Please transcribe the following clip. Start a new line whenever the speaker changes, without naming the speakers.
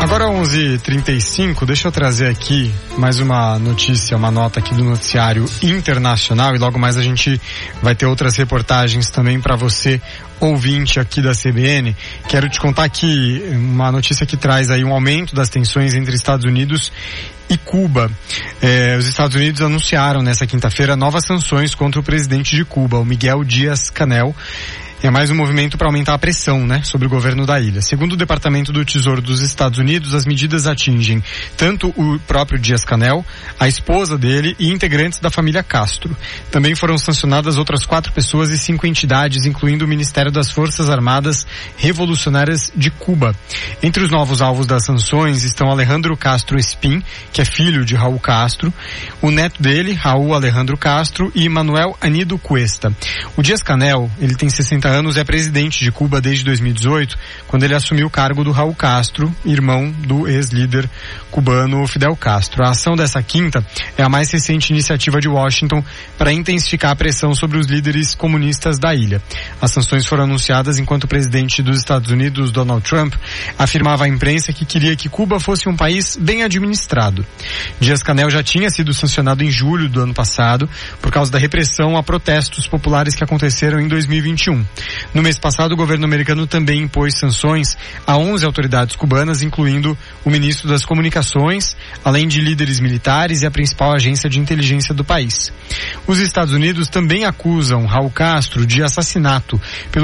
Agora 11h35, deixa eu trazer aqui mais uma notícia, uma nota aqui do noticiário internacional, e logo mais a gente vai ter outras reportagens também para você, ouvinte aqui da CBN. Quero te contar aqui uma notícia que traz aí um aumento das tensões entre Estados Unidos e Cuba. Os Estados Unidos anunciaram nessa quinta-feira novas sanções contra o presidente de Cuba, o Miguel Díaz-Canel. É mais um movimento para aumentar a pressão, sobre o governo da ilha. Segundo o Departamento do Tesouro dos Estados Unidos, as medidas atingem tanto o próprio Díaz-Canel, a esposa dele e integrantes da família Castro. Também foram sancionadas outras 4 pessoas e 5 entidades, incluindo o Ministério das Forças Armadas Revolucionárias de Cuba. Entre os novos alvos das sanções estão Alejandro Castro Espín, que é filho de Raul Castro, o neto dele, Raul Alejandro Castro, e Manuel Anido Cuesta. O Díaz-Canel, ele tem 60 anos, é presidente de Cuba desde 2018, quando ele assumiu o cargo do Raul Castro, irmão do ex-líder cubano Fidel Castro. A ação dessa quinta é a mais recente iniciativa de Washington para intensificar a pressão sobre os líderes comunistas da ilha. As sanções foram anunciadas enquanto o presidente dos Estados Unidos, Donald Trump, afirmava à imprensa que queria que Cuba fosse um país bem administrado. Díaz-Canel já tinha sido sancionado em julho do ano passado por causa da repressão a protestos populares que aconteceram em 2021. No mês passado, o governo americano também impôs sanções a 11 autoridades cubanas, incluindo o ministro das Comunicações, além de líderes militares e a principal agência de inteligência do país. Os Estados Unidos também acusam Raul Castro de assassinato pelo